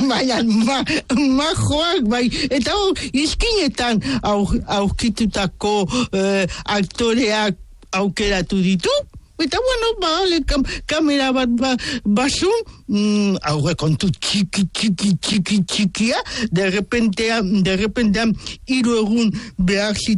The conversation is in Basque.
baina majoak, bai, eta izkinetan aurkitutako aktoreak aukeratu ditu. Eta kamera bat basun, aurrekontu txikia, de repentean 3 egun behar